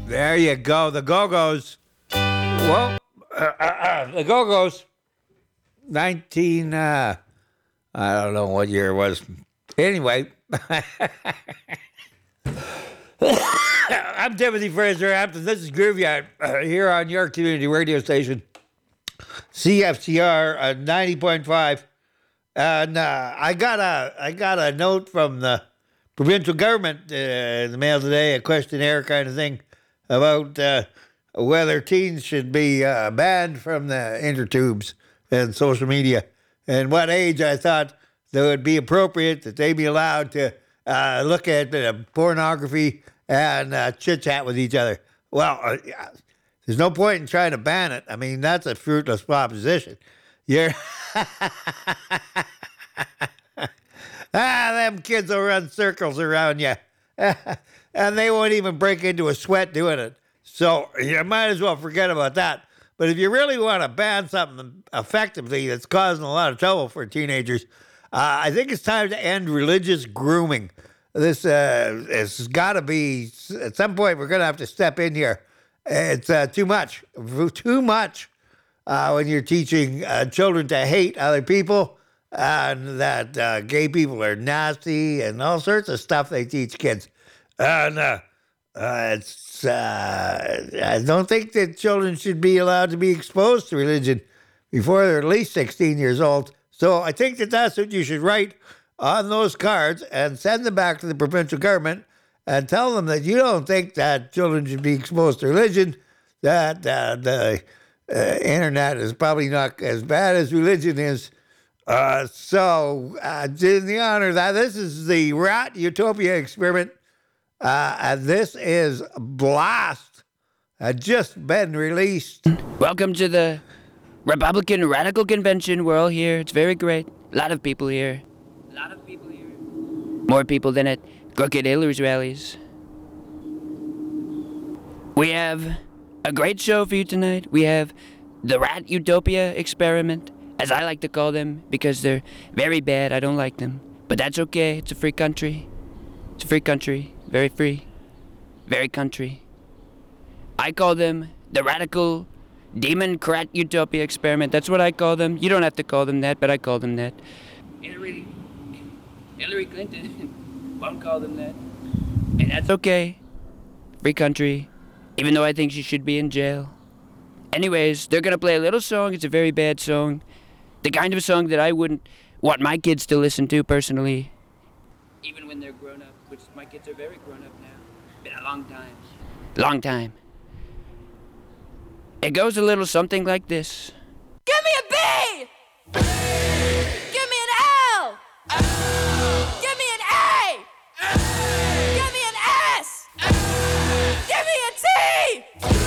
There you go. The Go-Go's. Well, the Go-Go's. 19, I don't know what year it was. Anyway. I'm Timothy Fraser-Hampton. This is Grooveyard here on your community radio station, CFCR 90.5. And I got a note from the provincial government in the mail today, a questionnaire kind of thing about whether teens should be banned from the intertubes and social media, and what age I thought that would be appropriate that they be allowed to look at pornography and chit-chat with each other. Well, there's no point in trying to ban it. I mean, that's a fruitless proposition. You're them kids will run circles around you. And they won't even break into a sweat doing it. So you might as well forget about that. But if you really want to ban something effectively that's causing a lot of trouble for teenagers, I think it's time to end religious grooming. This has got to be, at some point, we're going to have to step in here. It's too much when you're teaching children to hate other people and that gay people are nasty and all sorts of stuff they teach kids. And I don't think that children should be allowed to be exposed to religion before they're at least 16 years old. So I think that that's what you should write on those cards and send them back to the provincial government and tell them that you don't think that children should be exposed to religion, that the internet is probably not as bad as religion is. So in the honor of that, this is the Rat Utopia experiment. And this is Blast. Had just been released. Welcome to the Republican Radical Convention. We're all here. It's very great. A lot of people here. More people than at Crooked Hillary's rallies. We have a great show for you tonight. We have the Rat Utopia experiment, as I like to call them, because they're very bad. I don't like them. But that's okay. It's a free country. It's a free country. Very free. Very country. I call them the Radical Democrat Utopia experiment. That's what I call them. You don't have to call them that, but I call them that. Hillary Clinton won't call them that. And that's okay. Free country. Even though I think she should be in jail. Anyways, they're gonna play a little song. It's a very bad song. The kind of song that I wouldn't want my kids to listen to personally. Even when they're grown up, which my kids are very grown up now. Been a long time. Long time. It goes a little something like this.